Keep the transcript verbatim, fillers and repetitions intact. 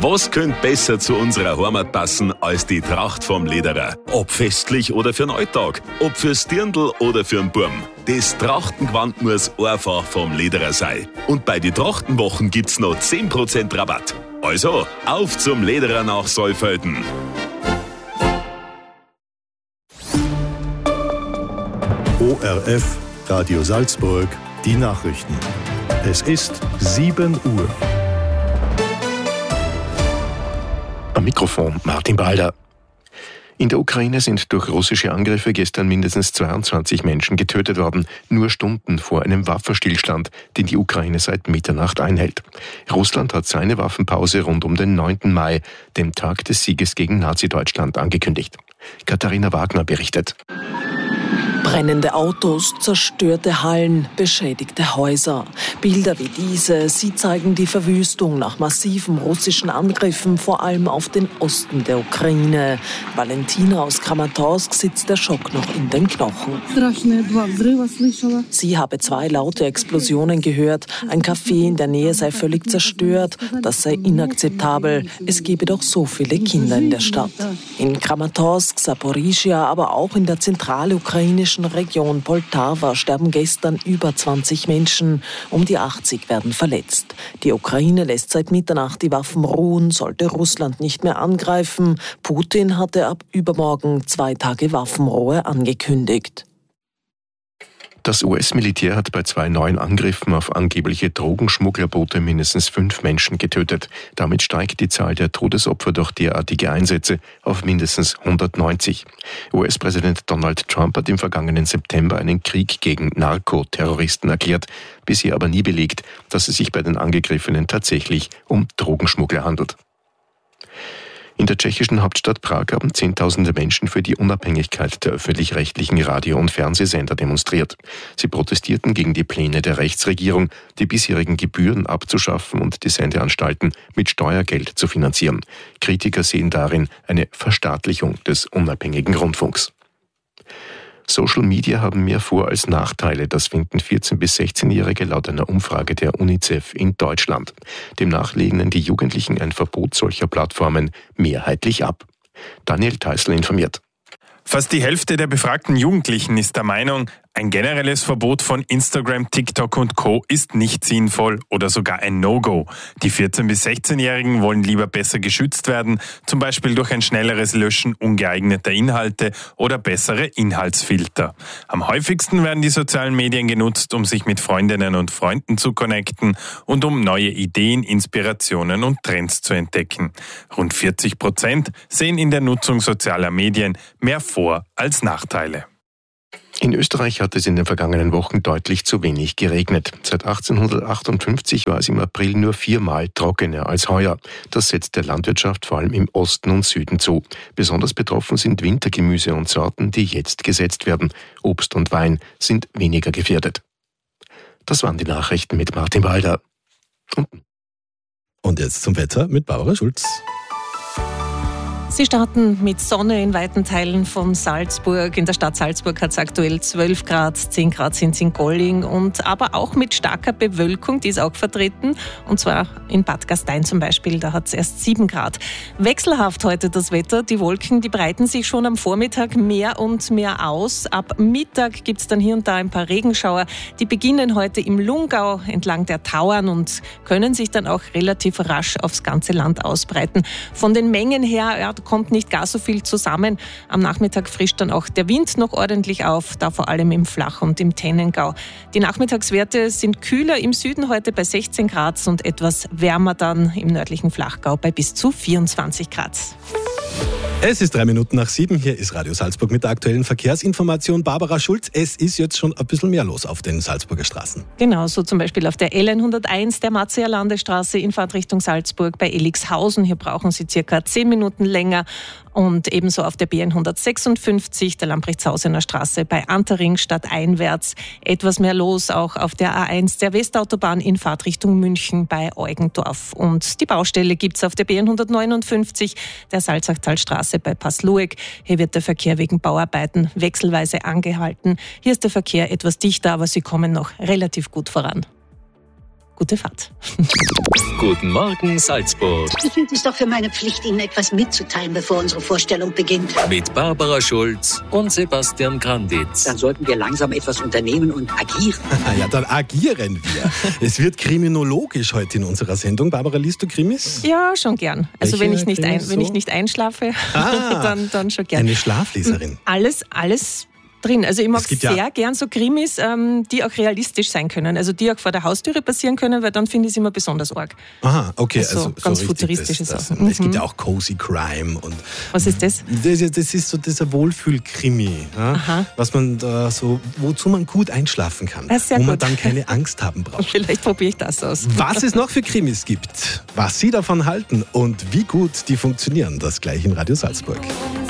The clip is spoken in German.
Was könnte besser zu unserer Heimat passen als die Tracht vom Lederer? Ob festlich oder für Alltag, ob fürs Dirndl oder für'n Burm. Das Trachtengewand muss einfach vom Lederer sein. Und bei den Trachtenwochen gibt's noch zehn Prozent Rabatt. Also, auf zum Lederer nach Saalfelden. O R F, Radio Salzburg, die Nachrichten. Es ist sieben Uhr. Am Mikrofon Martin Balder. In der Ukraine sind durch russische Angriffe gestern mindestens zweiundzwanzig Menschen getötet worden, nur Stunden vor einem Waffenstillstand, den die Ukraine seit Mitternacht einhält. Russland hat seine Waffenpause rund um den neunten Mai, dem Tag des Sieges gegen Nazi-Deutschland, angekündigt. Katharina Wagner berichtet. Brennende Autos, zerstörte Hallen, beschädigte Häuser. Bilder wie diese, sie zeigen die Verwüstung nach massiven russischen Angriffen, vor allem auf den Osten der Ukraine. Valentina aus Kramatorsk sitzt der Schock noch in den Knochen. Sie habe zwei laute Explosionen gehört. Ein Café in der Nähe sei völlig zerstört. Das sei inakzeptabel. Es gebe doch so viele Kinder in der Stadt. In Kramatorsk, Saporischschja, aber auch in der zentralukrainischen Region Poltawa sterben gestern über zwanzig Menschen. Um die achtzig werden verletzt. Die Ukraine lässt seit Mitternacht die Waffen ruhen, sollte Russland nicht mehr angreifen. Putin hatte ab übermorgen zwei Tage Waffenruhe angekündigt. Das U S-Militär hat bei zwei neuen Angriffen auf angebliche Drogenschmugglerboote mindestens fünf Menschen getötet. Damit steigt die Zahl der Todesopfer durch derartige Einsätze auf mindestens hundertneunzig. U S-Präsident Donald Trump hat im vergangenen September einen Krieg gegen Narkoterroristen erklärt, bisher aber nie belegt, dass es sich bei den Angegriffenen tatsächlich um Drogenschmuggler handelt. In der tschechischen Hauptstadt Prag haben Zehntausende Menschen für die Unabhängigkeit der öffentlich-rechtlichen Radio- und Fernsehsender demonstriert. Sie protestierten gegen die Pläne der Rechtsregierung, die bisherigen Gebühren abzuschaffen und die Sendeanstalten mit Steuergeld zu finanzieren. Kritiker sehen darin eine Verstaatlichung des unabhängigen Rundfunks. Social Media haben mehr Vor- als Nachteile, das finden vierzehn- bis sechzehnjährige laut einer Umfrage der UNICEF in Deutschland. Demnach lehnen die Jugendlichen ein Verbot solcher Plattformen mehrheitlich ab. Daniel Theißl informiert. Fast die Hälfte der befragten Jugendlichen ist der Meinung, ein generelles Verbot von Instagram, TikTok und Co. ist nicht sinnvoll oder sogar ein No-Go. Die vierzehn- bis sechzehnjährigen wollen lieber besser geschützt werden, zum Beispiel durch ein schnelleres Löschen ungeeigneter Inhalte oder bessere Inhaltsfilter. Am häufigsten werden die sozialen Medien genutzt, um sich mit Freundinnen und Freunden zu connecten und um neue Ideen, Inspirationen und Trends zu entdecken. Rund vierzig Prozent sehen in der Nutzung sozialer Medien mehr Vor- als Nachteile. In Österreich hat es in den vergangenen Wochen deutlich zu wenig geregnet. Seit achtzehnhundertachtundfünfzig war es im April nur viermal trockener als heuer. Das setzt der Landwirtschaft vor allem im Osten und Süden zu. Besonders betroffen sind Wintergemüse und Sorten, die jetzt gesetzt werden. Obst und Wein sind weniger gefährdet. Das waren die Nachrichten mit Martin Balder. Und, und jetzt zum Wetter mit Barbara Schulz. Sie starten mit Sonne in weiten Teilen von Salzburg. In der Stadt Salzburg hat es aktuell zwölf Grad, zehn Grad sind es in Golling und aber auch mit starker Bewölkung, die ist auch vertreten. Und zwar in Bad Gastein zum Beispiel, da hat es erst sieben Grad. Wechselhaft heute das Wetter. Die Wolken, die breiten sich schon am Vormittag mehr und mehr aus. Ab Mittag gibt es dann hier und da ein paar Regenschauer. Die beginnen heute im Lungau entlang der Tauern und können sich dann auch relativ rasch aufs ganze Land ausbreiten. Von den Mengen her, ja, kommt nicht gar so viel zusammen. Am Nachmittag frischt dann auch der Wind noch ordentlich auf, da vor allem im Flach- und im Tennengau. Die Nachmittagswerte sind kühler im Süden heute bei sechzehn Grad und etwas wärmer dann im nördlichen Flachgau bei bis zu vierundzwanzig Grad. Es ist drei Minuten nach sieben. Hier ist Radio Salzburg mit der aktuellen Verkehrsinformation. Barbara Schulz, es ist jetzt schon ein bisschen mehr los auf den Salzburger Straßen. Genau, so zum Beispiel auf der L hunderteins, der Matzeer Landesstraße in Fahrtrichtung Salzburg bei Elixhausen. Hier brauchen Sie circa zehn Minuten länger. Und ebenso auf der B hundertsechsundfünfzig, der Lamprechtshausener Straße bei Antering stadteinwärts. Etwas mehr los auch auf der A eins der Westautobahn in Fahrtrichtung München bei Eugendorf. Und die Baustelle gibt's auf der B hundertneunundfünfzig, der Salzachtalstraße bei Passlueck. Hier wird der Verkehr wegen Bauarbeiten wechselweise angehalten. Hier ist der Verkehr etwas dichter, aber Sie kommen noch relativ gut voran. gute Fahrt. Guten Morgen, Salzburg. Ich hielt es doch für meine Pflicht, Ihnen etwas mitzuteilen, bevor unsere Vorstellung beginnt. Mit Barbara Schulz und Sebastian Granditz. Dann sollten wir langsam etwas unternehmen und agieren. Ja, dann agieren wir. Es wird kriminologisch heute in unserer Sendung. Barbara, liest du Krimis? Ja, schon gern. Also Welche wenn ich, nicht ein, Krimis wenn ich so? nicht einschlafe, Ah, dann, dann schon gern. Eine Schlafleserin. Alles, alles drin. Also ich mag Es gibt sehr ja- gern so Krimis, ähm, die auch realistisch sein können. Also die auch vor der Haustüre passieren können, weil dann finde ich es immer besonders arg. Aha, okay. Also Also, ganz so richtig futuristische das, das, Sachen. Es gibt Mhm. ja auch Cozy Crime und Was ist das? das, ist- das ist so dieser Wohlfühlkrimi, ja, Aha. was man da so, wozu man gut einschlafen kann, Ah, sehr wo man gut. dann keine Angst haben braucht. Vielleicht probiere ich das aus. Was es noch für Krimis gibt, was Sie davon halten und wie gut die funktionieren, das gleich in Radio Salzburg.